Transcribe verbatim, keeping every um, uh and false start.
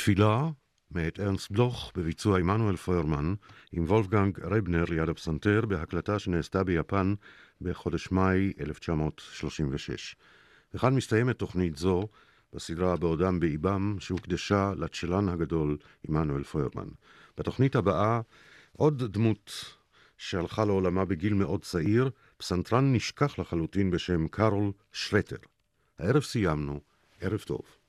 תפילה מאת ארנסט בלוך בביצוע עמנואל פוירמן עם וולפגנג רבנר ליד הפסנתר בהקלטה שנעשתה ביפן בחודש מאי אלף תשע מאות שלושים ושש. וכאן מסתיימת תוכנית זו בסדרה בעודם באיבם שהוקדשה לצ'לן הגדול עמנואל פוירמן. בתוכנית הבאה עוד דמות שהלכה לעולמה בגיל מאוד צעיר, פסנתרן נשכח לחלוטין בשם קארל שרטר. הערב סיימנו, ערב טוב.